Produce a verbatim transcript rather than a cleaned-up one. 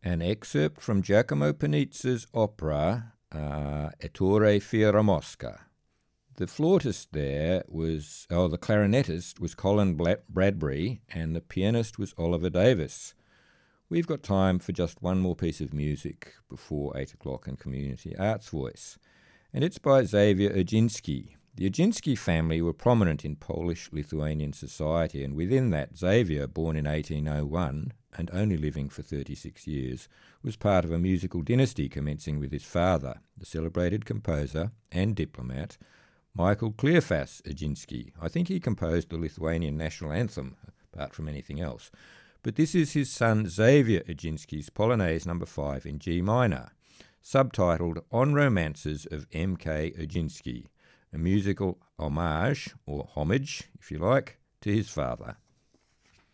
an excerpt from Giacomo Panizza's opera uh, Ettore Fiera Mosca. The flautist there was, oh, the clarinetist was Colin Bradbury, and the pianist was Oliver Davis. We've got time for just one more piece of music before eight o'clock in Community Arts Voice, and it's by Xavier Oginski. The Oginski family were prominent in Polish-Lithuanian society, and within that, Xavier, born in eighteen oh one and only living for thirty-six years, was part of a musical dynasty commencing with his father, the celebrated composer and diplomat, Michael Clearfas Oginski. I think he composed the Lithuanian national anthem, apart from anything else. But this is his son Xavier Oginski's Polonaise number five in G minor, subtitled On Romances of M K Oginski, a musical homage, or homage, if you like, to his father.